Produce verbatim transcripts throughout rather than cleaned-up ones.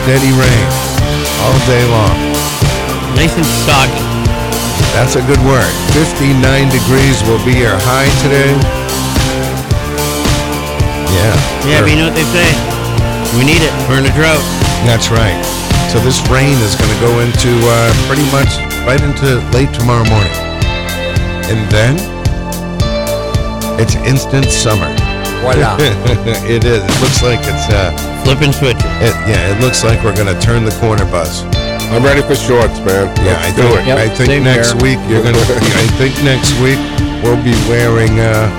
steady rain all day long. Nice and soggy. That's a good word. fifty-nine degrees will be your high today. Yeah. Yeah, but you know what they say? We need it. We're in a drought. That's right. So this rain is going to go into uh, pretty much right into late tomorrow morning. And then it's instant summer. Voila. It is. It looks like it's... Uh, Flipping switches. it, yeah, it looks like we're going to turn the corner, Buzz. I'm ready for shorts, man. Yeah, Let's I do think, it. Yep, I think same next here. week you're going to... I think next week we'll be wearing... Uh,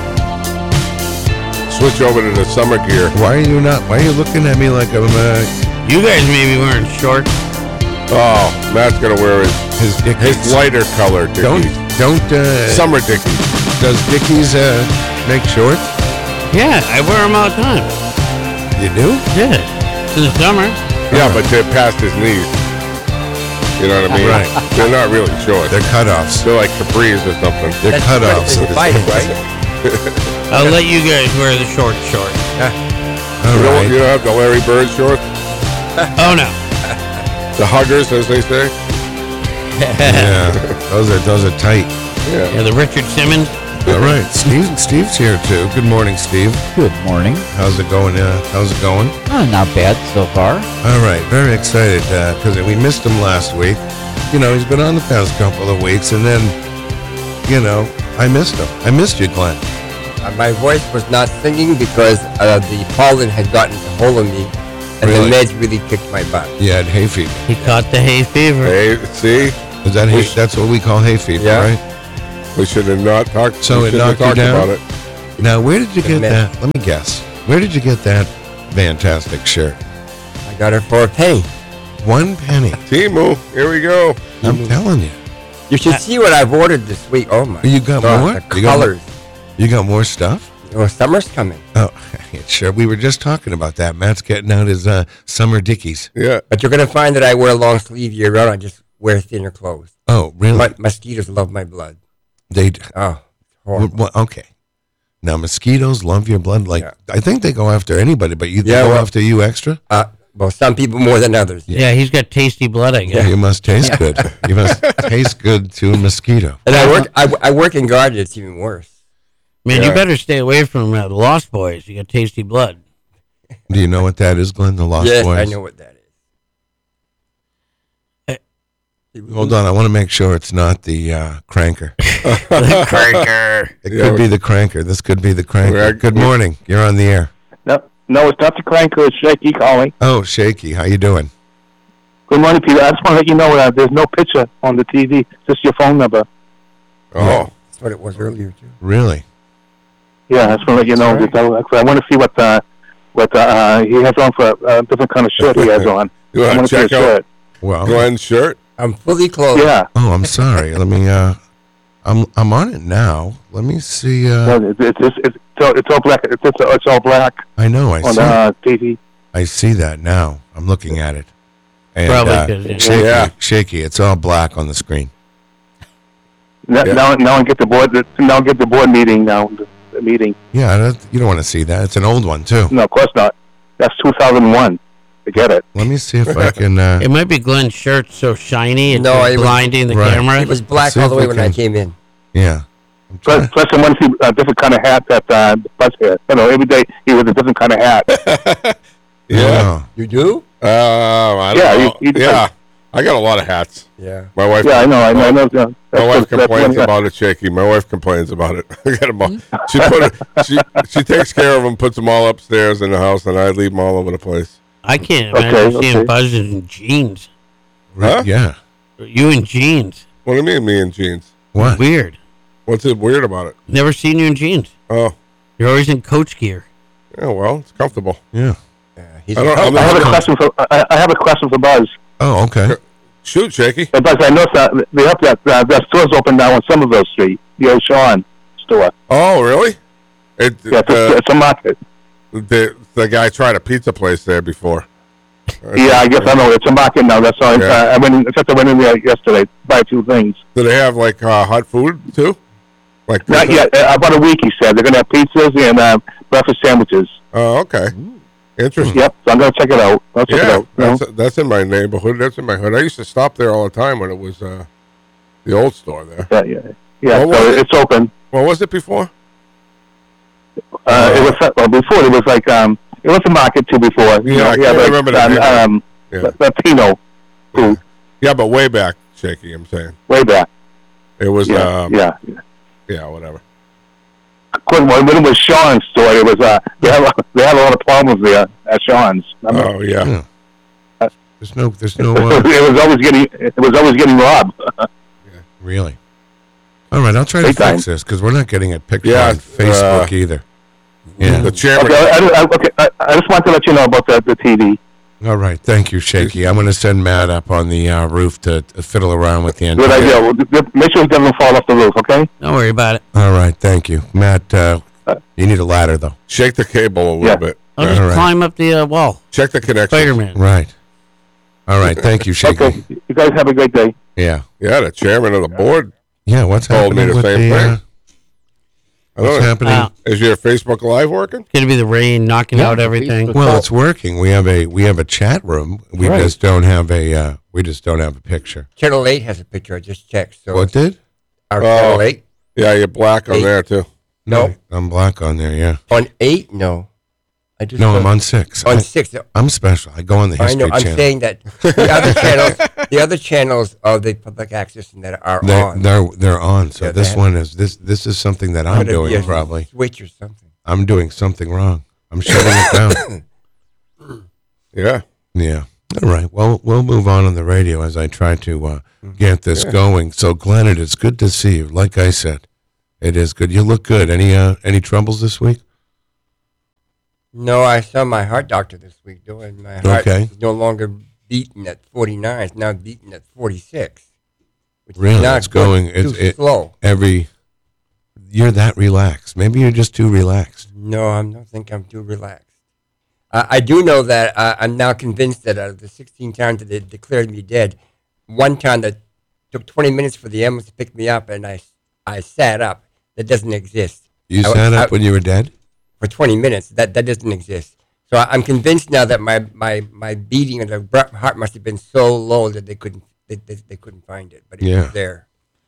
Switch over to the summer gear. why are you not... Why are you looking at me like I'm... Uh, You guys may be wearing shorts. Oh, Matt's gonna wear his his Dickies. his lighter color Don't... Dickies. Don't... Uh, Summer Dickies. Does Dickies uh, make shorts? Yeah, I wear them all the time. You do? Yeah. In the summer. Yeah, but they're past his knees. You know what I mean? Right. They're not really shorts. They're cutoffs. They're like capris or something. They're That's cutoffs. right, of fight his- it, right? I'll let you guys wear the short shorts. All You don't, right. you don't have the Larry Bird shorts? Oh, no. The huggers, as they say? Yeah, those are those are tight. Yeah. Yeah, the Richard Simmons. All right, Steve. Steve's here too. Good morning, Steve. Good morning. How's it going? Uh, how's it going? Oh, not bad so far. All right, very excited because we missed him last week. You know, he's been on the past couple of weeks, and then, you know, I missed him. I missed you, Glenn. Uh, my voice was not singing because uh, the pollen had gotten a hold of me, and Really? the meds really kicked my butt. You had hay fever. He caught the hay fever. Hey, see? Is that hay? We sh- That's what we call hay fever, Yeah. right? We should have not talked. So we it shouldn't have knocked you talked down? about it. Now, where did you get meds. that? Let me guess. Where did you get that fantastic shirt? I got it for a penny. One penny. Timu, here we go. I'm telling you. You should see what I've ordered this week. Oh my! You got God, more? The You got more? colors. You got more stuff? Oh, summer's coming. Oh, sure. We were just talking about that. Matt's getting out his uh, summer Dickies. Yeah. But you're gonna find that I wear long sleeve year round. I just wear thinner clothes. Oh, really? My, mosquitoes love my blood. They Oh, well, horrible. well, okay. Now mosquitoes love your blood. Like Yeah. I think they go after anybody, but you they Yeah, go well- after you extra. Uh, well, some people more than others. Yeah, he's got tasty blood, I guess. You must taste good. You must taste good to a mosquito. And I work. I, I work in garden. It's even worse. Man, Yeah. you better stay away from uh, the Lost Boys. You got tasty blood. Do you know what that is, Glenn? The Lost yes, Boys. I know what that is. Hold on, I want to make sure it's not the uh, cranker. The cranker. It Yeah, could be the cranker. This could be the cranker. Yeah, Good we- morning. You're on the air. No, no, it's not the cranker. It's Shaky calling. Oh, Shaky, how you doing? Good morning, Peter. I just want to let you know uh, there's no picture on the T V. Just your phone number. Oh. That's what it was earlier too. Really? Yeah, I just want to let you know. That's That, I, I want to see what uh, what uh, he has on for a uh, different kind of shirt he has on. You I want want to to see check his out shirt. Well. Glenn's shirt? I'm fully clothed. Yeah, Oh, I'm sorry. Let me. Uh, I'm I'm on it now. Let me see. Uh, no, it's it's it's, it's, all, it's all black. It's, it's, it's all black I know. I on see. the uh, T V. I see that now. I'm looking at it. And, Probably uh, 'cause, yeah. shaky, Yeah. shaky. It's all black on the screen. Now, Yeah. now, now I get the board. Now I get the board meeting. Now the, the meeting. Yeah, that, you don't want to see that. It's an old one too. No, of course not. That's two thousand one. Forget it. Let me see if I can. Uh, It might be Glenn's shirt so shiny it's No, like it was- blinding the right. camera. It was black See all if the way we when I can- came in. yeah. I'm Plus, trying- plus I want to see a different kind of hat that uh, Buzz has. You know, every day he was a different kind of hat. Yeah. Oh, You do? Uh, I don't Yeah, know. you- you- yeah. I got a lot of hats. Yeah. My wife. Yeah, I know. I know. I know. yeah. My That's wife what- that's complains what- about it, Shaky. My wife complains about it. I got them all. She put it, she she takes care of them, puts them all upstairs in the house, and I leave them all over the place. I can't Okay, imagine seeing okay. Buzz in jeans. Huh? yeah. You in jeans. What do you mean, me in jeans? What? Weird. What's it weird about it? Never seen you in jeans. Oh, You're always in coach gear. yeah. Well, it's comfortable. Yeah. Yeah. He's I a don't- cop. I'm I have a not- question for I, I have a question for Buzz. Oh, okay. Shoot, Shaky. Hey, Buzz, I noticed that they have that uh, that store's open now on Somerville Street, the old Sean store. Oh, really? It, Yeah, it's, a, the, it's a market. the the guy tried a pizza place there before. Yeah, I guess I know. It's a market now. That's all. Yeah. Uh, I went. In, except I went in there yesterday. Buy two things. Do they have like uh, hot food too? Like Not yet. Uh, about a week, he said they're gonna have pizzas and uh, breakfast sandwiches. Oh, okay. Interesting. Yep. So I'm gonna check it out. I'll check it Yeah, out. you know? that's, that's in my neighborhood. That's in my hood. I used to stop there all the time when it was uh, the old store there. Yeah, yeah. Yeah. What So was it? it's open. What was it before? Uh, it was well before. It was like um, it was a market too before. You Yeah, know, I can't like, remember the um, name. um, Yeah. Latino food Yeah, but way back, Shaky, I'm saying. way back. It was, Yeah, um, yeah. yeah, whatever. Quick, when when it was Sean's store, it was uh, they had a- they had a lot of problems there at Sean's. Remember? Oh, yeah. Yeah. There's no, there's no, it uh, was always getting it was always getting robbed. really. All right, I'll try to Big time. fix this because we're not getting it pictured Yeah, on Facebook uh, either. Yeah. The chairman. Okay, I, I, okay, I, I just want to let you know about the, the T V. All right, thank you, Shaky. I'm going to send Matt up on the uh, roof to, to fiddle around with the end. Good idea. Well, th- th- make sure it doesn't fall off the roof, okay? Don't worry about it. All right, thank you, Matt. Uh, you need a ladder though. Shake the cable a little Yeah. bit. I'll just All right. climb up the uh, wall. Check the connection. Spider-Man. Right. All right, thank you, Shaky. Okay. You guys have a great day. Yeah. Yeah, the chairman of the board Yeah. What's told me happening the with same the? thing. Uh, I don't what's know. happening? Wow. Is your Facebook Live working? It's gonna be the rain knocking Yeah, out everything. Facebook. Well, it's working. We have a we have a chat room. We Right. just don't have a uh, we just don't have a picture. Channel eight has a picture. I just checked. So What did? our Oh. Channel eight. Yeah, you're black on Eight. there, too. No. I'm black on there. Yeah. On eight, no. I just No, saw- I'm on six. on I, six. no. I'm special. I go on the I History know. I'm Channel. saying that the other channels, the other channels of the public access and that are They're, on. they're they're on. So Yeah, they this have- one is this this is something that I'm Gotta be doing a probably. switch or something. I'm doing something wrong. I'm shutting it down. Yeah. Yeah. All right. Well, we'll move on on the radio as I try to uh, get this going. So, Glenn, it is good to see you. Like I said, it is good. You look good. Any uh, any troubles this week? No, I saw my heart doctor this week. Doing my heart Okay. is no longer beating at forty-nine. It's now beating at forty-six. Which is Really? not It's good, going- it's- too it- slow. Every you're that relaxed. Maybe you're just too relaxed. No, I don't think I'm too relaxed. Uh, I do know that uh, I'm now convinced that out of the sixteen times that they declared me dead, one time that took twenty minutes for the ambulance to pick me up and I, I sat up, that doesn't exist. You I- sat I- up when you were dead. For twenty minutes, that, that doesn't exist. So I, I'm convinced now that my, my, my beating of the br- heart must have been so low that they couldn't they, they, they couldn't find it, but it Yeah. was there.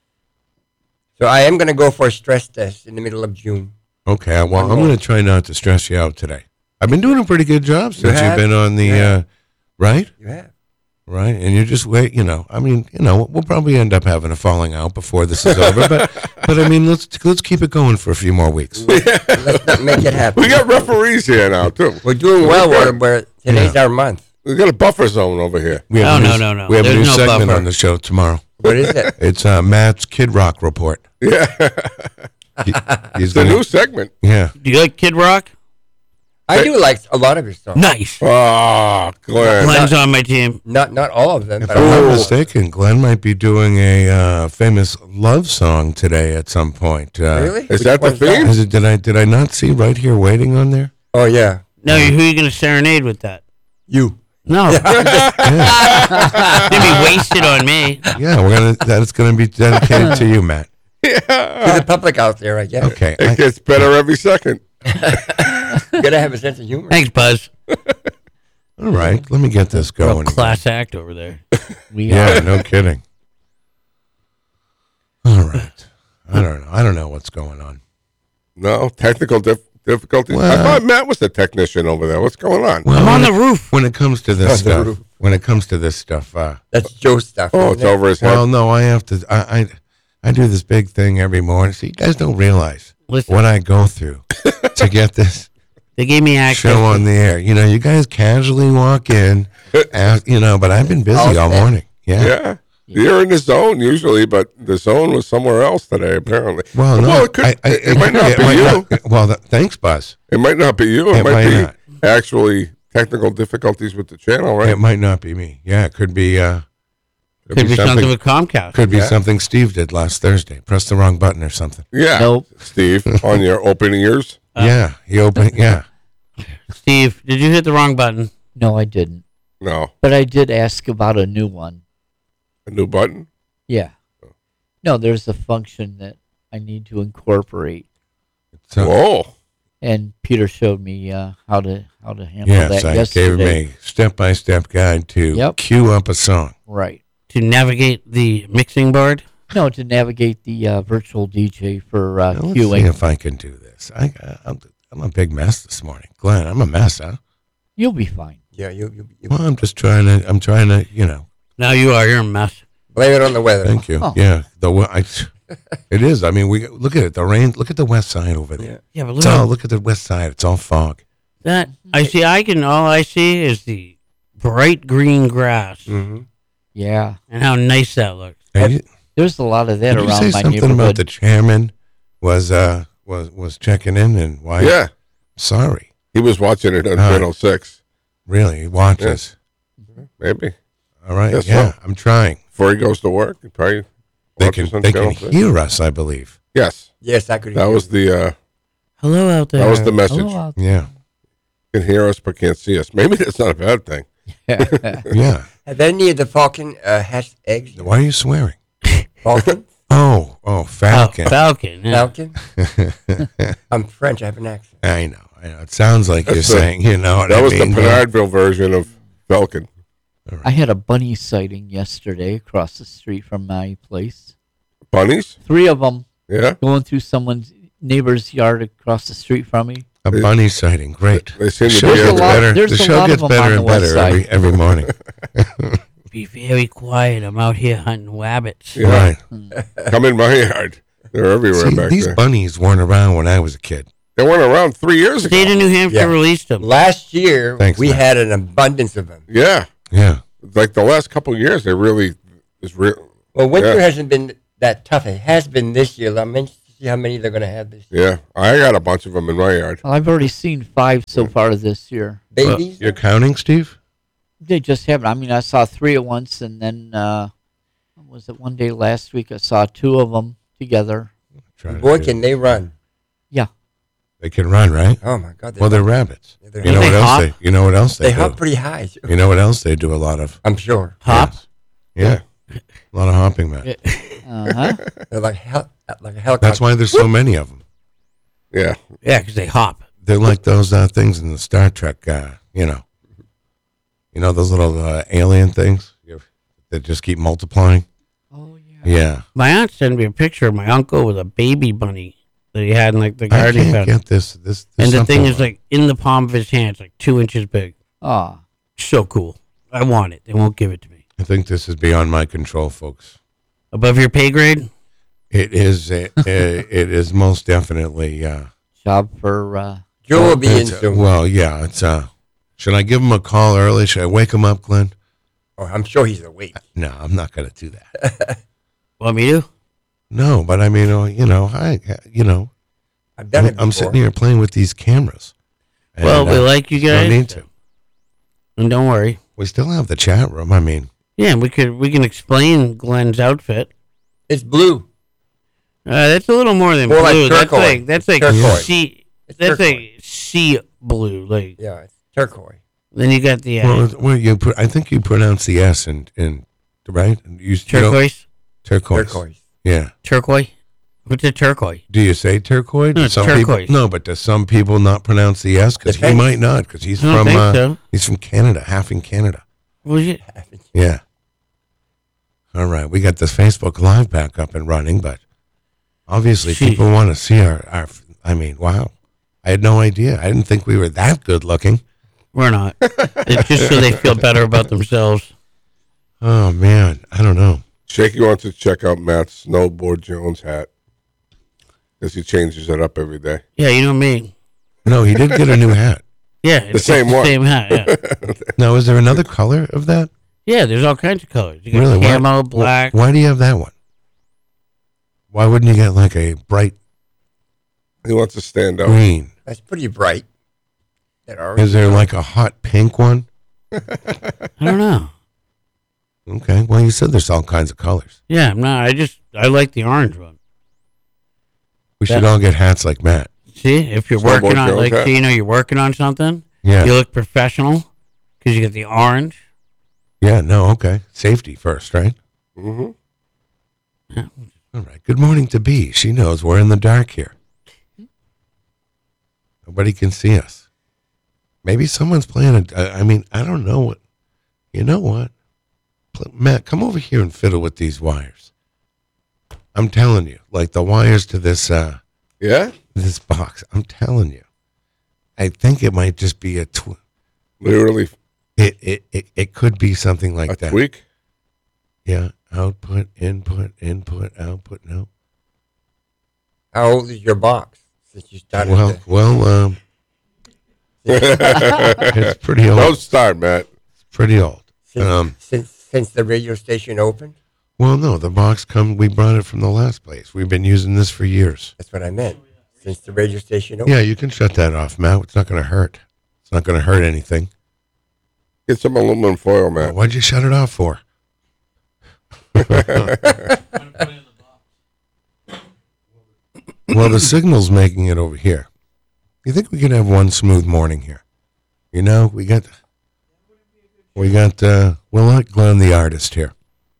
So I am going to go for a stress test in the middle of June. Okay. Well, I'm more. going to try not to stress you out today. I've been doing a pretty good job since have? you've been on the Yeah. uh, right. You have. Right, and you just wait. You know, I mean, you know, we'll probably end up having a falling out before this is over. But, but I mean, let's let's keep it going for a few more weeks. Let's not make it happen. We got referees here now, too. We're doing well. We're, we're, today's our month. We got a buffer zone over here. We No, a no, new- no, no. We have a There's new no segment buffer. on the show tomorrow. What is it? It's uh, Matt's Kid Rock report. Yeah. He- he's It's a gonna, new segment. yeah. Do you like Kid Rock? I do like a lot of his songs. Nice. Oh, Glenn. Glenn's on my team. Not not all of them, If but I'm I not like- mistaken, Glenn might be doing a uh, famous love song today at some point. Uh, really? Is Which that the one's theme? Is it? Did I did I not see right here waiting on there? Oh yeah, No, who are you going to serenade with that? you. No. Yeah, It'd be wasted on me. yeah. We're gonna that's gonna be dedicated to you, Matt. To the public out there, I guess. Okay. It I- gets better every second. You gotta have a sense of humor. Thanks, Buzz. all right. Let me get this Real going. class act over there. We Yeah, no kidding. All right. I don't know. I don't know what's going on. No, technical dif- difficulties. I Well- thought Matt was the technician over there. What's going on? Well, I'm on when the it- roof. When it comes to this On the stuff, roof. when it comes to this stuff, uh, That's Joe's stuff. Oh, isn't it's it? over his head. well, no, I have to. I, I I do this big thing every morning. So you guys don't realize Listen, what I go through to get this they gave me access. show on the air. You know, you guys casually walk in, ask, you know, but I've been busy All all set. morning. Yeah. yeah. You're in the zone usually, but the zone was somewhere else today, apparently. Well, no, well it, could, I, I, it, it might not it be might you. not- well, th- thanks, Buzz. It might not be you. It, It might, might be not. actually technical difficulties with the channel, right? It might not be me. Yeah, it could be. Uh, Could be something with Comcast. Could be Yeah. something Steve did last Thursday. Pressed the wrong button or something. Yeah. Nope. Steve, on your open ears. Uh, yeah, he opened. Yeah, Steve, did you hit the wrong button? No, I didn't. No. But I did ask about a new one. A new button? Yeah. No, there's a function that I need to incorporate. so Whoa. And Peter showed me uh, how to how to handle Yes, that I yesterday. gave him a step-by-step guide to Yep. cue up a song. Right. To navigate the mixing board. No, to navigate the uh, virtual D J for uh, Now, let's see queuing. if I can do this. I, I, I'm, I'm a big mess this morning. Glenn, I'm a mess, huh? You'll be fine. Yeah, you, you, you Well, I'm just trying to, I'm trying to, you know, Now you are. You're a mess. blame it on the weather. thank you. Oh. Yeah, the we- I, it is. I mean, we look at it. The rain. Look at the west side over there. Yeah. Yeah, but It's look all, at look at the west side. It's all fog. that. I see. I can. All I see is the bright green grass Mm-hmm. Yeah. and how nice that looks. And you, There's a lot of that did you around say my something neighborhood. about the chairman was uh was was checking in and why? Yeah, Sorry, he was watching it on Ah. Channel Six. really. He watches. Maybe All right. Guess yeah, so. I'm trying. before he goes to work, he probably They can watches on they can Channel six. hear us. I believe. Yes, Yes, I could. that hear was you. the uh, Hello out there. that was the message. Oh, wow. Yeah. Can hear us but can't see us. Maybe that's not a bad thing. Yeah. Have any of the falcon uh, hatched eggs? Why are you swearing? Falcon? Oh, oh, Falcon. Oh, Falcon. Yeah. Falcon? I'm French. I have an accent. I know. I know. It sounds like you're That's the- saying, you know what That I was mean? the Penardville version of Falcon. I had a bunny sighting yesterday across the street from my place. Bunnies? Three of them Yeah, going through someone's neighbor's yard across the street from me. A bunny sighting. Great. they seem The to show be There's a gets lot- better. there's The a show lot of gets them better on and the west better side. every, every morning. Be very quiet. I'm out here hunting wabbits. Yeah. Right. Come in my yard. They're everywhere See, back these there. bunnies weren't around when I was a kid. They weren't around three years ago. State of New Hampshire Yeah. released them. Last year, Thanks, we man. had an abundance of them. Yeah, Yeah. like the last couple of years, they really is real. Well, winter Yeah. hasn't been that tough. It has been this year. I'm interested to see how many they're going to have this year. Yeah, I got a bunch of them in my yard. Well, I've already seen five so far this year. Babies? You're counting, Steve? They just haven't. I mean, I saw three at once, and then uh, was it one day last week? I saw two of them together. Try to Boy, do- can they run. Yeah. They can run, right? Oh, my God. Well, they're rabbits. Yeah, they're You know They what else hop? they? You know what else they, they do? hop pretty high. too. You know what else they do a lot of? I'm sure. Hop. Yes. Yeah. A lot of hopping, man. Yeah. Uh-huh. They're like, hel- like a helicopter. That's why there's so many of them. Yeah, Yeah, because they hop. They're like those uh, things in the Star Trek, uh, you know. You know those little uh, alien things that just keep multiplying? Oh, yeah. Yeah. My aunt sent me a picture of my uncle with a baby bunny that he had in like the I garden. can't bed. get this. this, this And the thing something is like in the palm of his hand. It's like two inches big. Ah. So cool. I want it. They won't give it to me. I think this is beyond my control, folks. Above your pay grade? It is. A, a, it is most definitely. Uh, Job for uh, Joe will be in it's, uh, soon. well, yeah. It's. Uh, should I give him a call early? Should I wake him up, Glenn? Oh, I'm sure he's awake. No, I'm not going to do that. Want me to? No, but I mean, uh, you know, I, you know, I've done it I'm, before. I'm sitting here playing with these cameras. And, Well, we uh, like you no guys. need to. And don't worry. We still have the chat room. I mean, Yeah, we could we can explain Glenn's outfit. It's blue. Uh, that's a little more than More like blue. that's turquoise. like that's like Turquoise. sea. It's That's turquoise. like sea blue. Like Yeah, it's turquoise. then you got the uh, well, well, you put. I think you pronounce the S in, in right. You, you don't- turquoise. turquoise. Turquoise. Yeah. Turquoise. What's a turquoise? Do you say turquoise? No, Do it's some turquoise. People, no, but does some people not pronounce the S? Because he Depends. might not. Because he's I don't from. think Uh, so. He's from Canada. Half in Canada. Well, you, Yeah. All right, we got this Facebook Live back up and running, but obviously Gee. people want to see our, our. I mean, wow! I had no idea. I didn't think we were that good looking. we're not. It's just so they feel better about themselves. Oh man, I don't know. Shaky wants to check out Matt's Snowboard Jones hat because he changes it up every day. Yeah, you know me. No, he did get a new hat. Yeah, it's, same it's one. The same hat. Yeah. Now, is there another color of that? Yeah, there's all kinds of colors. You got Really? Why- camo, black. Why do you have that one? Why wouldn't you get like a bright He wants to stand out. green? That's pretty bright. That orange. Is there like a hot pink one? I don't know. Okay. Well, you said there's all kinds of colors. Yeah, I'm not. I just I like the orange one. We should That- all get hats like Matt. See, if you're Snowboard working on Jones like hat. so you know you're working on something, Yeah. you look professional because you get the orange. Yeah. No. Okay. Safety first, right? Mm-hmm. Yeah. All right. Good morning to B. She knows we're in the dark here. Nobody can see us. Maybe someone's playing a. I mean, I don't know what. You know what? Pl- Matt, come over here and fiddle with these wires. I'm telling you, like the wires to this uh, Yeah? this box. I'm telling you. I think it might just be a. Tw- Literally it, it it it could be something like a that. tweak? Yeah. Output, input, input, output. No. How old is your box since you started? Well, to- well, um, it's pretty Don't old. start, Matt. It's pretty old. since, Um, since since the radio station opened? well, no, the box come. We brought it from the last place. We've been using this for years. That's what I meant. Since the radio station opened. Yeah, you can shut that off, Matt. It's not going to hurt. It's not going to hurt anything. Get some aluminum foil, Matt. What'd you shut it off for? Well, the signal's making it over here. You think we could have one smooth morning here? You know, we got, we got, uh, we'll let Glenn the artist here.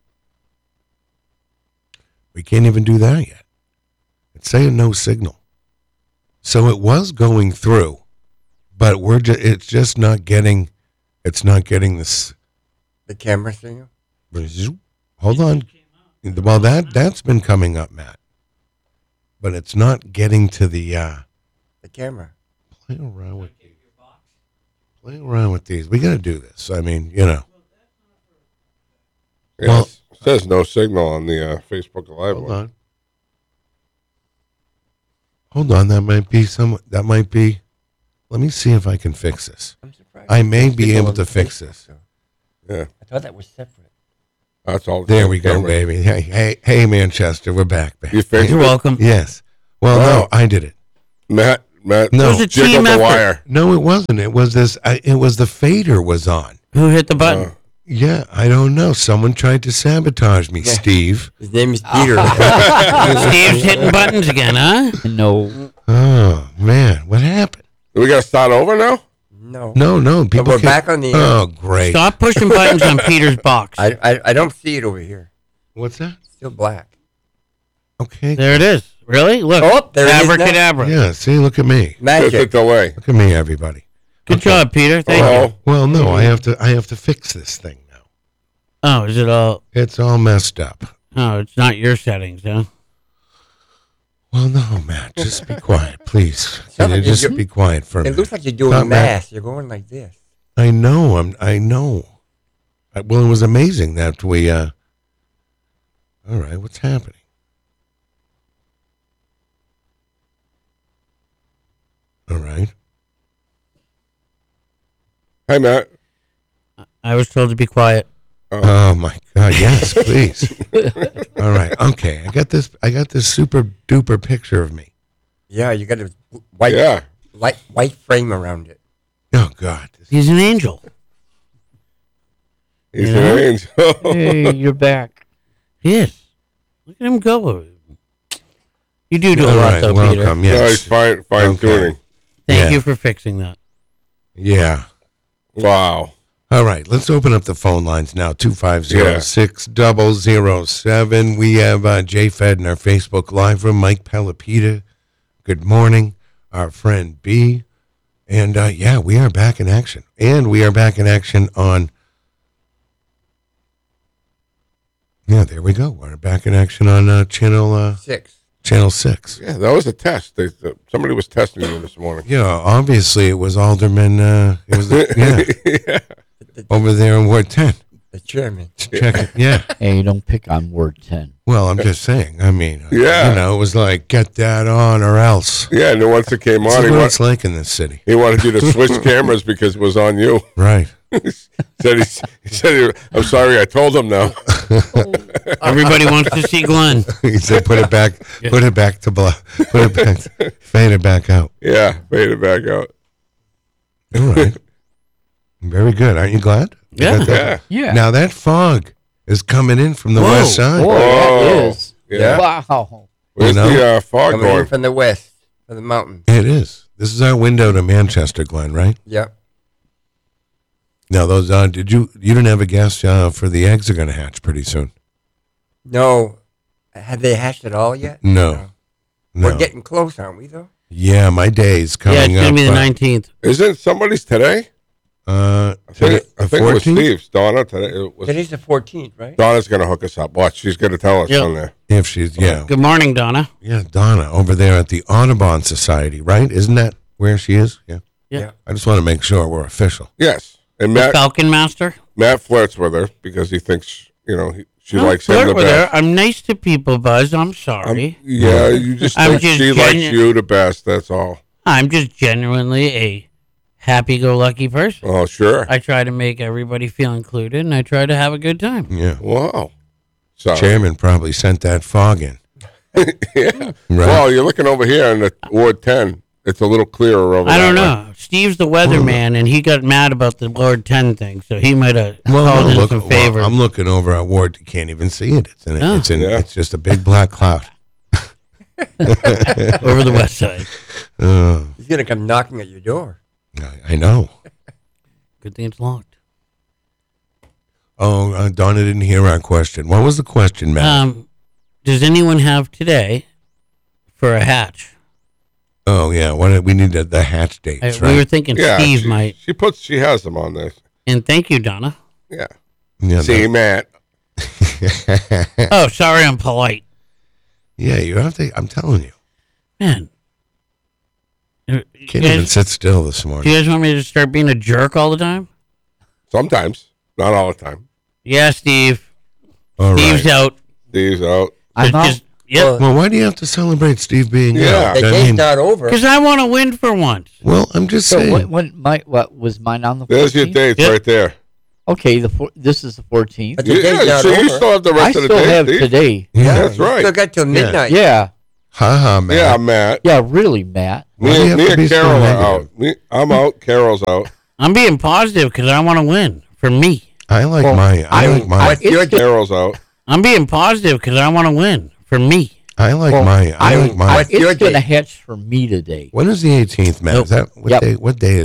We can't even do that yet. It's saying no signal. So it was going through, but we're just, it's just not getting, it's not getting this. The camera signal? Hold on. Well, that, that's been coming up, Matt. But it's not getting to the, uh, The camera. play around with these. Play around with these. We got to do this. I mean, you know. Yeah, Well- it says no signal on the uh, Facebook Live Hold one. on. Hold on. That might be some, that might be, let me see if I can fix this. I'm surprised. I may There's be people able on to fix Facebook, this. though. Yeah, I thought that was separate. that's all. There we go, camera. baby. Hey, hey, hey, Manchester. We're back, baby. You fixed You're it? welcome. Yes. Well, Wow. no, I did it. Matt, Matt, No. It was a jiggle team the effort. wire. No, it wasn't. It was this, I, it was the fader was on. Who hit the button? Uh, Yeah, I don't know. Someone tried to sabotage me, Yeah. Steve. His name is Peter. Steve's hitting buttons again, huh? No. Oh, man. What happened? we got to start over now? no. No, no. People we're can't- back on the air. Oh, great. Stop pushing buttons on Peter's box. I, I I don't see it over here. What's that? Still black. Okay. There it is. Really? Look. Oh, there it is now. Abracadabra. Yeah, see, look at me. It's a Magic. delay. Look at me, everybody. Good job, Peter. Thank Oh, you. Well, no, I have to I have to fix this thing now. Oh, is it all? It's all messed up. Oh, it's not your settings, huh? Well, no, Matt, just be quiet, please. Can Sounds you like just you're- be quiet for a It minute? looks like you're doing Not bad. math. You're going like this. I know. I'm. I know. I, well, it was amazing that we. uh All right, what's happening? All right. Hi, Matt. I was told to be quiet. Oh my God! Yes, please. All right. Okay. I got this. I got this super duper picture of me. Yeah, you got a white Yeah. light, white frame around it. Oh God. He's an angel. He's Yeah. an angel. Hey, you're back. He is. Look at him go. You do do a All lot, right. though, Welcome. Peter. No, he's Yes. fine, fine Okay. tuning. Thank Yeah. you for fixing that. Yeah. Wow. All right, let's open up the phone lines now. Two five zero six double zero seven. We have uh, Jay Fed in our Facebook Live room. Mike Pelopita. Good morning. Our friend B. And uh, yeah, we are back in action. And we are back in action on. Yeah, there we go. We're back in action on uh, channel uh, Six. channel six. Yeah, that was a test. They, uh, somebody was testing you this morning. Yeah, obviously it was Alderman. Uh, it was yeah Yeah. over there in Ward ten. The chairman. Check it. Yeah. Hey, you don't pick on word ten. Well, I'm just saying. I mean, uh, Yeah. you know, it was like get that on or else. Yeah, and then once it came This on, is he, what wa- it's like in this city, he wanted you to switch cameras because it was on you. right? said he, he said, he, I'm sorry, I told him now. Everybody wants to see Glenn. He said, "Put it back, put it back to black, put it back, fade it back out." Yeah, fade it back out. All right, very good. Aren't you glad? You Yeah. got that? Yeah. Yeah. Now that fog is coming in from the Whoa. west side. Boy, Oh, that is. yeah. Wow. Where's You know? the uh, fog Coming in going? from the west, from the mountain. It is. This is our window to Manchester, Glenn. Right Yep. now, those. Uh, did you? You didn't have a guess uh, for the eggs are going to hatch pretty soon. No. Have they hatched it all yet? No. No. We're getting close, aren't we, though? Yeah, my day's Yeah, coming it's going up. to be the uh, nineteenth. Isn't somebody's today? Uh, I think, today- I the think it was fourteenth? Steve's. Donna today. It was, Today's the fourteenth, right? Donna's going to hook us up. Watch, she's going to tell us Yep. on there. If she's, yeah. Good morning, Donna. Yeah, Donna over there at the Audubon Society, right? Isn't that where she is? Yeah. Yeah. I just want to make sure we're official. Yes, and The Matt Falcon Master. Matt flirts with her because he thinks you know he, she Don't likes him flirt the with best. her. I'm nice to people, Buzz. I'm Um, sorry. yeah, you just I'm think just she likes genu- you the best. That's all. I'm just genuinely a happy-go-lucky person. Oh, sure. I try to make everybody feel included, and I try to have a good time. Yeah. Wow. So Chairman probably sent that fog in. yeah. Right. Well, you're looking over here in the Ward ten. It's a little clearer over I don't that know. Steve's the weatherman, and he got mad about the Lord ten thing, so he might have Well, called no, in look, some well, favors. I'm looking over at Ward. You can't even see it. It's in, Oh. it's, in Yeah. it's just a big black cloud. over the west side. Uh, He's gonna come knocking at your door. I, I know. Good thing it's locked. Oh, uh, Donna didn't hear our question. What was the question, Matt? Um, does anyone have today for a hatch? oh, yeah. What we need the, the hatch dates, I- right? We were thinking Yeah, Steve she, might. She puts. She has them on this. And thank you, Donna. Yeah. yeah, See, Matt. the- Oh, sorry, I'm polite. yeah, you have to. I'm telling you, Man. You can't even guys, sit still this do morning. you guys want me to start being a jerk all the time? Sometimes, not all the time. Yeah, Steve. All Steve's right. out. Steve's out. I'm out. Just, yep. Well, Well, why do you have to celebrate Steve being Yeah. out? the I game's mean, not over. Because I want to win for once. well, I'm just So saying. when, when my what was mine on the There's your fourteenth? dates Yep. right there. Okay, the four, this is the fourteenth. But the You, game's yeah, not so you over. still have the I rest of the still day. have Steve. today. yeah, That's You right. still got till midnight. Yeah, ha ha, man. Yeah, Matt. yeah, really, Matt. Why do you Me, have me to be and so Carol are negative? out. Me, I'm out. Carol's out. I'm being positive because I want to win for me. I like Well, my. I, I- like my. I- What's your It's the- Carol's out. I'm being positive because I want to win for me. I like Well, my. I, I- like my. What's your It's going to date? hatch for me today. when is the eighteenth, Matt? Nope. Is that what Yep. day? What day is